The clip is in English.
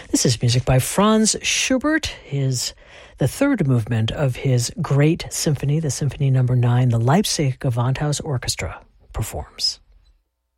This is music by Franz Schubert, the third movement of his great symphony, the Symphony No. 9, the Leipzig Gewandhaus Orchestra performs.